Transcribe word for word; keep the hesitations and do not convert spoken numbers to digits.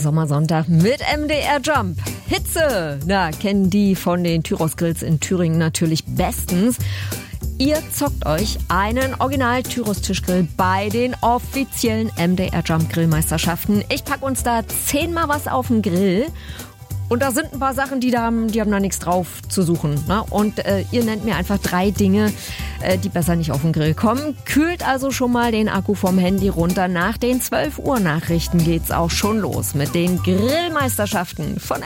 Sommersonntag mit M D R Jump. Hitze, na, kennen die von den Tyros Grills in Thüringen natürlich bestens. Ihr zockt euch einen Original-Tyros-Tischgrill bei den offiziellen M D R Jump Grillmeisterschaften. Ich pack uns da zehnmal was auf den Grill. Und da sind ein paar Sachen, die, da haben, die haben da nichts drauf zu suchen. Ne? Und äh, ihr nennt mir einfach drei Dinge, äh, die besser nicht auf den Grill kommen. Kühlt also schon mal den Akku vom Handy runter. Nach den zwölf Uhr Nachrichten geht's auch schon los mit den Grillmeisterschaften von